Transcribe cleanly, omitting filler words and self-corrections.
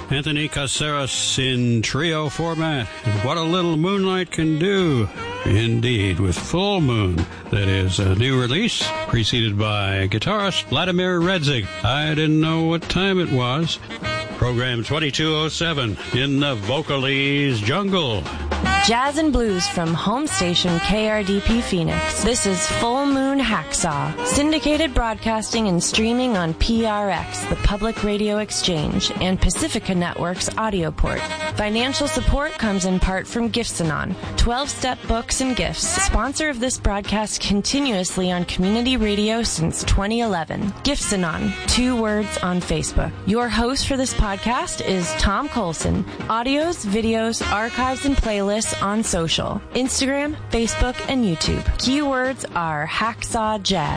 Anthony Caceres in trio format. What a Little Moonlight Can Do. Indeed, with Full Moon. That is a new release, preceded by guitarist Vladimir Redzig. I didn't know what time it was. Program 2207 in the Vocalese jungle. Jazz and blues from home station KRDP Phoenix. This is Full Moon Hacksaw. Syndicated broadcasting and streaming on PRX, the Public Radio Exchange, and Pacifica Network's audio port. Financial support comes in part from Gifts-Anon, 12-step books and gifts, sponsor of this broadcast continuously on community radio since 2011. Gifts-Anon, 2 words on Facebook. Your host for this podcast is Tom Colson. Audios, videos, archives, and playlists on social, Instagram, Facebook, and YouTube. Keywords are Hacksaw Jazz.